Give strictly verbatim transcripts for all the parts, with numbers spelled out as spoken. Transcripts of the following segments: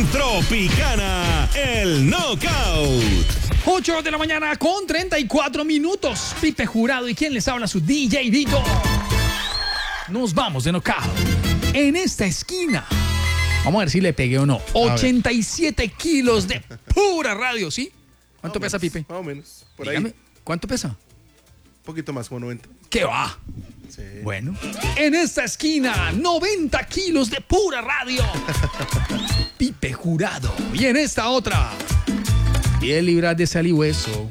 en Tropicana, el Knockout. ocho de la mañana con treinta y cuatro minutos. Pipe Jurado y quien les habla, su D J Vito. Nos vamos de Knockout. En esta esquina, vamos a ver si le pegué o no. ochenta y siete kilos de pura radio, ¿sí? ¿Cuánto pesa, menos, Pipe? Más o menos, por Dígame, ahí. ¿cuánto pesa? Un poquito más, como noventa. ¿Qué va? Sí. Bueno, en esta esquina, noventa kilos de pura radio. Pipe Jurado. Y en esta otra, diez libras de sal y hueso.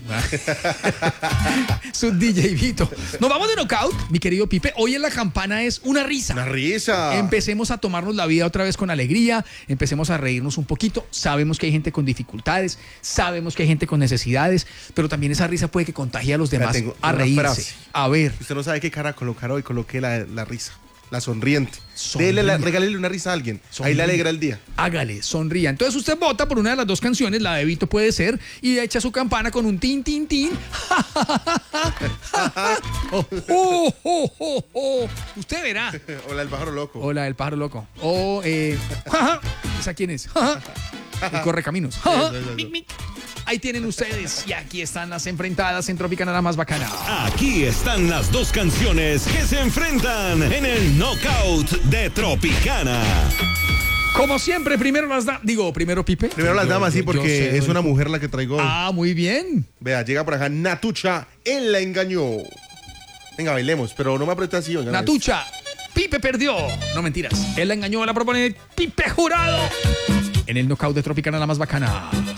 Su D J Vito. Nos vamos de Knockout, mi querido Pipe. Hoy en la campana es una risa. Una risa. Empecemos a tomarnos la vida otra vez con alegría, empecemos a reírnos un poquito. Sabemos que hay gente con dificultades, sabemos que hay gente con necesidades, pero también esa risa puede que contagie a los demás tengo a una reírse. frase. A ver. Usted no sabe qué cara colocar hoy, coloqué la, la risa. La sonriente. Sonríe. Dele la, regálele una risa a alguien. Sonríe. Ahí le alegra el día. Hágale, sonría. Entonces usted vota por una de las dos canciones, la de Vito puede ser, y echa su campana con un tin, tin, tin. oh, oh, oh, oh, oh. Usted verá. Hola, el pájaro loco. O la del pájaro loco. O, eh, ¿esa quién es? El correcaminos. Eso, eso, Mic, eso. mic. Ahí tienen ustedes. Y aquí están las enfrentadas en Tropicana, la más bacana. Aquí están las dos canciones que se enfrentan en el Knockout de Tropicana. Como siempre, primero las damas. Digo, primero Pipe. Primero las Yo- damas, sí, yo- yo porque sé, es doy- una mujer la que traigo hoy. Ah, muy bien. Vea, llega por acá Natucha, él la engañó. Venga, bailemos, pero no me apriete así. Oigan, Natucha, Pipe perdió. No mentiras. Él la engañó, la propone Pipe Jurado. En el Knockout de Tropicana, la más bacana.